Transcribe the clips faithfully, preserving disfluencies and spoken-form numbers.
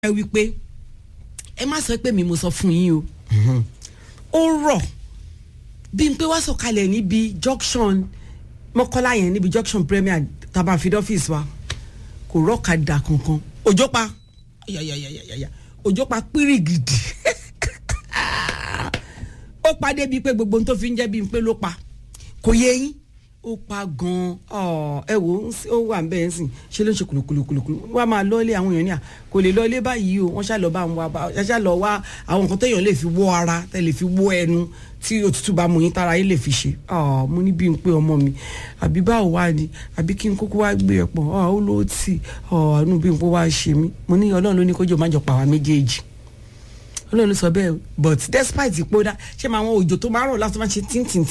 ẹ wí pé ẹ má sọ pé mi mo sọ fún yín o ó rọ̀ bí n pé wá sọ̀kalẹ̀ níbi junction Mọ́kọ́lá yẹn níbi junction Premier taba fi office wa kò rọ́kadà kankan òjò pa yayayayaya òjò pa pírìgìdì ó pa débi pé gbogbo ohun tó fi ń jẹ́ bí n pé ló pa kò yé yín ó pa gan ọ ẹ wo ó wà ń bẹ́ẹ̀ sìn ṣe ló ń ṣe kùlùkùlùkùlù wá máa lọ́ọ́lé àwọn èèyàn ní à kò lè lọ́ọ́lé báyìí o wọ́n ṣá lọ bá wọn wá ṣá lọ wá àwọn nǹkan téèyàn lè fi wọ́ ara tẹ́ lè fi wọ́ ẹnu tí òtútù bá mú yín tára yín lè fi ṣe ọ mo ní bí n pé ọmọ mi àbí báwo wá ni àbí kí n kúkú wá gbé ẹ̀pọ̀ ọ ó ló tì ọ àánú bí n pé wá ṣe mí mo ní Ọlọ́run ló ní kójò má jọ pa wá méjèèjì Ọlọ́run sọ bẹ́ẹ̀ but despite ìpódà ṣé máa wọn òjò tó máa rọ̀ lásán máa ṣe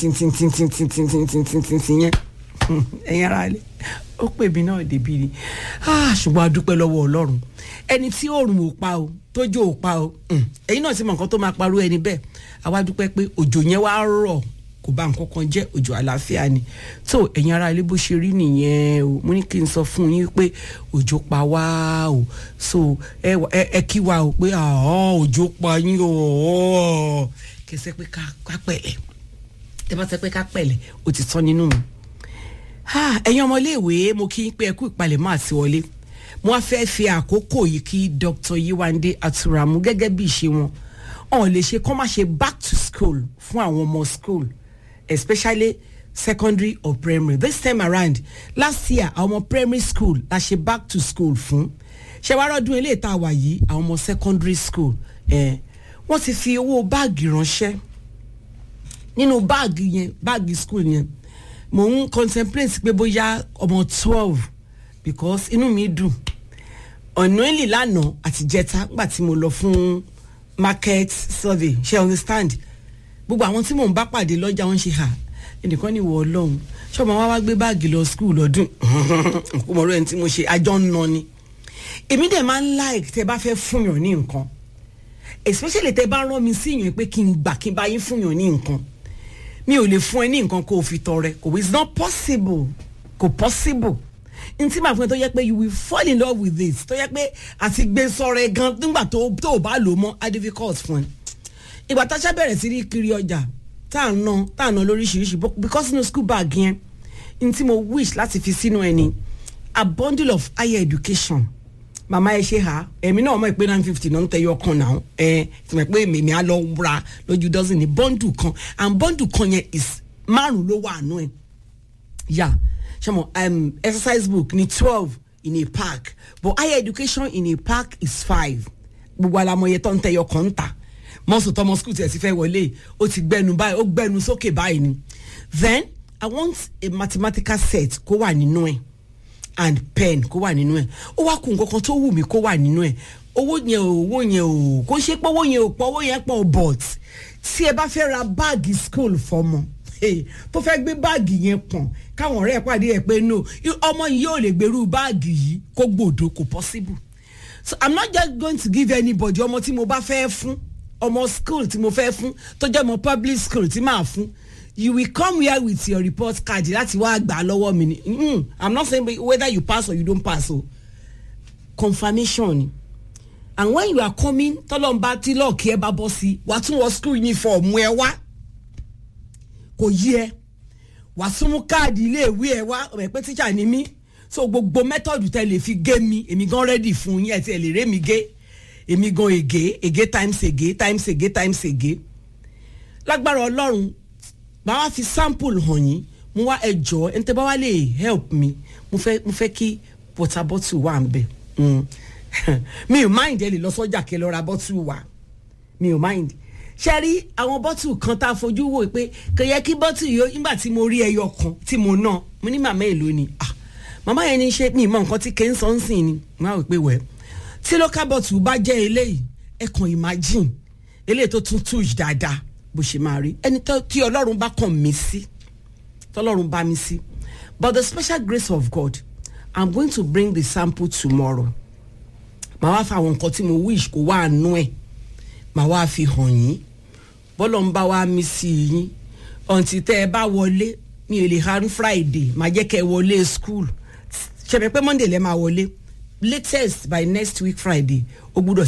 tíntìntìntìntìntìntìntìntìntìntìn yẹn ẹ̀yin ara rẹ̀ ó pè mí náà débi ni ṣùgbọ́n a dúpẹ́ lọ́wọ́ Ọlọ́run ẹni tí oòrùn ò pa o tójò ò pa o ẹ̀yin náà ti mọ nǹkan tó máa parọ́ ẹni bẹ́ẹ̀ àwa dúpẹ́ pé òjò yẹn wá rọ̀ kò bá nǹkan kan jẹ́ òjò àlàáfíà ni tó ẹ̀yin ara ilé bó ṣe rí nìyẹn o mo ní kí n sọ fún yín pé òjò pa wá o so ẹ ẹ kí wa o pé òjò pa yín o kẹsẹ́ pé ká pẹ̀lẹ́ tẹ bá sẹ pé ká pẹ̀lẹ́ ó ti tán nínú mi ẹ̀yin ọmọléèwé mo kí n pé ẹ kú ìpalẹ̀mọ́ àti wọlé mo wá fẹ́ fi àkókò yìí kí Doctor Yewande Aturamu gẹ́gẹ́ bí ìṣe wọn ọ̀n lè ṣe kọ́ máa ṣe back to school fún àwọn ọmọ school especially secondary or primary this time around last year àwọn ọmọ primary school la ṣe back to school fún ṣe wá rọ́dún ilé ìta wà yìí àwọn ọmọ secondary school eh, wọ́n ti fi owó báàgì ránṣẹ́ nínú báàgì yẹn báàgì school yẹn mo ń contemplate pé bóyá ọmọ twelve because inú mi dùn ọ̀nà ìlì lánàá àti jẹta nígbà tí mo lọ fún market survey ṣe understand gbogbo àwọn tí mò ń bá pàdé lọ́jà wọn ṣe hà ẹnìkan ní ìwọ Ọlọ́run ṣọmọ wa wá gbé báàgì lọ school lọ́dún kó mọ̀ ọ́ ẹni tí mo ṣe àjọ ń ná ni èmi dẹ̀ máa ń like tẹ́ bá fẹ́ fún yàn ní nǹkan especially tẹ́ bá rán mi sí yàn pé kí n gbà kí n bá yín fún yàn ní nǹkan mi ò lè fún ẹ ní nǹkan kó o fi tọrẹ kò it's not possible kò possible ntí màá fún ẹ tó yẹ pé you will fall in love with this tó yẹ pé àti gbé sọ̀rọ̀ ẹ gan nígbà tó tó bá lò mọ́ á difficult fún ẹ ìgbà tá a ṣe bẹ̀rẹ̀ sí rí kiri ọjà tá à ń ná tá à ń ná lóríṣiríṣi because no school bag yẹn ntí mo wish láti fi sínú ẹni a bundle of higher education màmá ẹ ṣe ha èmi náà mọ̀ pé nine fifty náà ń tẹyọ kan náà ẹ ti mọ̀ pé èmi á lọ ra lójú dozen ní bundle kan and bundle kan yẹn is márùn ló wà nù ẹ yà ṣe mo um, exercise book ní twelve in a pack but higher education in a pack is five gbogbo alamọye tó ń tẹyọ kan ń ta mọ́sùn tọmọ school tí ẹ ti fẹ́ wọlé ó ti gbẹnu báyìí ó gbẹnu sókè báyìí ni then I want a mathematical set kó wà nínú ẹ and pen kó wà nínú ẹ ó wá kù nǹkan kan tó wù mí kó wà nínú ẹ owó yẹn ò owó yẹn ò kó ṣe pé owó yẹn ò pọ̀ owó yẹn pọ̀ but tí ẹ bá fẹ́ ra báàgì school fọmọ tó fẹ́ gbé báàgì yẹn pọ̀n káwọn ọ̀rẹ́ ẹ̀ pàdé ẹ̀ pé no ọmọ yìí yóò lè gbèrú báàgì yìí kó gbòdo kò possible so I'm not just going to give anybody ọmọ tí mo bá fẹ́ fún ọmọ school tí mo fẹ́ fún tó jẹ́ ọmọ public school tí màá fún you will come here with your report card láti wá gbà lọ́wọ́ mi ni mm, I'm not saying whether you pass or you don't pass o confirmation and when you are coming tọ́lọ́mbà tí lọ́ọ̀kì ẹ bá bọ́ sí wàá tún wọ school uniform ẹ wá kò yí ẹ wàá tún mú káàdì iléèwé ẹ wá ọmọ ẹ pé tíjà ni mí so gbogbo method tẹ lè fi gé mi èmi gan ready fún yín ẹ ti ẹ lè ré mi gé èmi gan ègé ègé times ègé times ègé times ègé lágbára Ọlọ́run bá wá fi sample hàn yín mo wá ẹ jọ̀ọ́ ẹni tẹ́ bá wá lè help me mo fẹ́ mo fẹ́ kí water bottle wà ń bẹ̀ mi ò mind ẹ lè lọ sọ́jà kẹ́ lọ ra bottle wà mi ò mind ṣe rí àwọn bottle kan tá a fojú wò pé kò yẹ kí bottle yìí nígbà tí mo rí ẹyọ kan tí mo ná mo ní màmá èlò ni ah màmá yẹn ní ṣe mi mọ nǹkan tí kẹ́ ń sọ ń sìn ni má wò pé wẹ̀ tí local bottle bá jẹ́ eléyìí ẹ kàn imagine eléyìí tó tún touch dáadáa bó ṣe máa rí ẹni tí Ọlọ́run bá kàn mí sí tọ́lọ́run bá mi sí but the special grace of God I'm going to bring the sample tomorrow màá wá fa àwọn nǹkan tí mo wish kó wà nú ẹ̀ màá wá fi hàn yín bọ́lọ̀ ń bá wá mi sí yín ọ̀ǹtí tẹ́ ẹ bá wọlé mi ò lè ha ní Friday màá jẹ́ kẹ́ ẹ wọlé school ṣẹ̀bẹ̀ pé Monday lẹ́ máa wọlé latest by next week Friday ó gbúdọ̀